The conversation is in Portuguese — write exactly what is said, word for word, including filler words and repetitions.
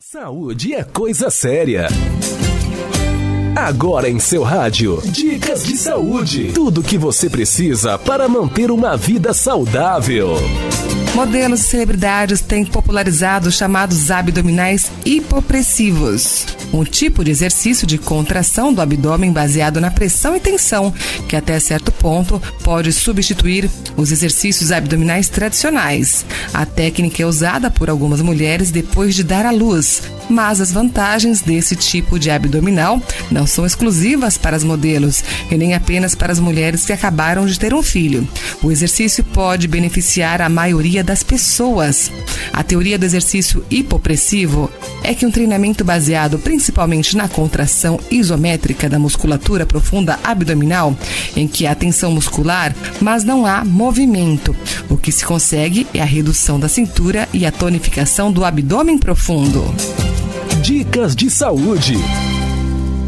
Saúde é coisa séria. Agora em seu rádio, Dicas de Saúde. Tudo o que você precisa para manter uma vida saudável. Modelos e celebridades têm popularizado os chamados abdominais hipopressivos, um tipo de exercício de contração do abdômen baseado na pressão e tensão, que até certo ponto pode substituir os exercícios abdominais tradicionais. A técnica é usada por algumas mulheres depois de dar à luz, mas as vantagens desse tipo de abdominal não são exclusivas para as modelos e nem apenas para as mulheres que acabaram de ter um filho. O exercício pode beneficiar a maioria das pessoas. A teoria do exercício hipopressivo é que um treinamento baseado principalmente na contração isométrica da musculatura profunda abdominal, em que há tensão muscular, mas não há movimento. O que se consegue é a redução da cintura e a tonificação do abdômen profundo. Dicas de saúde.